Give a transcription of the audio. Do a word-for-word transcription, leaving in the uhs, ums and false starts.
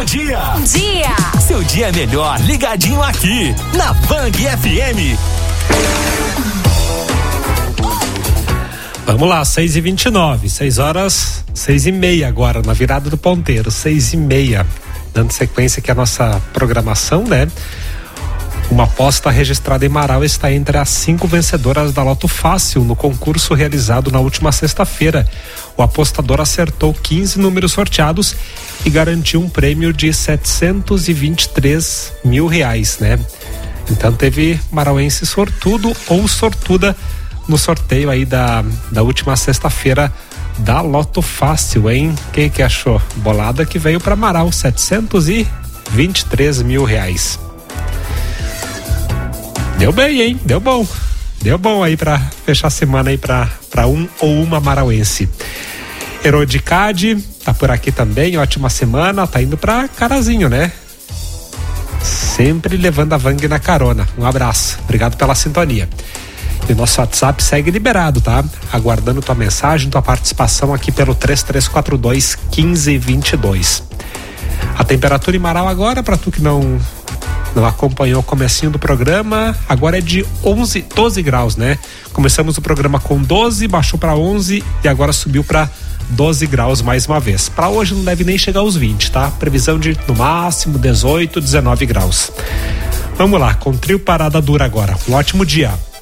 Bom dia! Bom dia! Seu dia é melhor ligadinho aqui, na Bang F M. Vamos lá, seis e vinte e nove, seis horas, seis e meia agora, na virada do ponteiro, seis e meia. Dando sequência aqui a nossa programação, né? Uma aposta registrada em Marau está entre as cinco vencedoras da Loto Fácil no concurso realizado na última sexta-feira. O apostador acertou quinze números sorteados e garantiu um prêmio de setecentos e vinte e três mil reais, né? Então teve marauense sortudo ou sortuda no sorteio aí da, da última sexta-feira da Loto Fácil, hein? Quem que achou? Bolada que veio para Marau, setecentos e vinte e três mil reais. Deu bem, hein? Deu bom. Deu bom aí pra fechar a semana aí pra, pra um ou uma marauense. Herodicade tá por aqui também, ótima semana, tá indo pra Carazinho, né? Sempre levando a Vang na carona. Um abraço, obrigado pela sintonia. E o nosso WhatsApp segue liberado, tá? Aguardando tua mensagem, tua participação aqui pelo três três quatro dois, um cinco dois dois. A temperatura em Marau agora, pra tu que não... não acompanhou o comecinho do programa, agora é de onze, doze graus, né? Começamos o programa com doze, baixou para onze e agora subiu para doze graus mais uma vez. Para hoje não deve nem chegar aos vinte, tá? Previsão de no máximo dezoito, dezenove graus. Vamos lá, com trio Parada Dura agora. Um ótimo dia.